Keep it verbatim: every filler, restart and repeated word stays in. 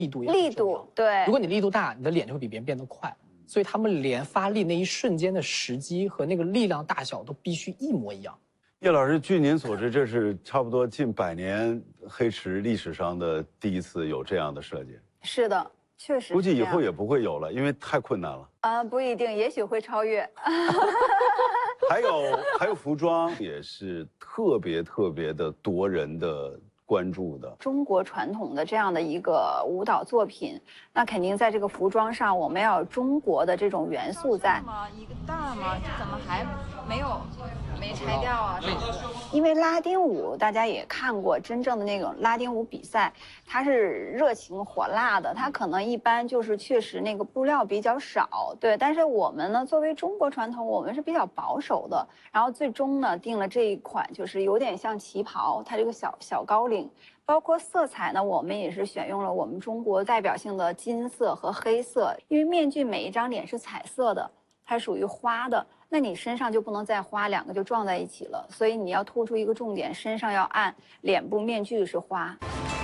力度也力度对。 如果你力度大，你的脸就会比别人变得快。所以他们连发力那一瞬间的时机和那个力量大小都必须一模一样。 叶老师，据您所知，这是差不多近百年黑池历史上的第一次有这样的设计。 是的，确实。 估计以后也不会有了，因为太困难了。 啊、呃，不一定，也许会超越。 还有还有服装也是特别特别的夺人的关注的。 中国传统的这样的一个舞蹈作品，那肯定在这个服装上，我们要有中国的这种元素在。 一个袋吗？这怎么还没有没拆掉啊？ 因为拉丁舞大家也看过，真正的那种拉丁舞比赛，它是热情火辣的，它可能一般就是确实那个布料比较少，对。但是我们呢，作为中国传统，我们是比较保守的，然后最终呢定了这一款，就是有点像旗袍，它这个小小高领。包括色彩呢，我们也是选用了我们中国代表性的金色和黑色，因为面具每一张脸是彩色的，它属于花的，那你身上就不能再花，两个就撞在一起了，所以你要突出一个重点，身上要暗，脸部面具是花。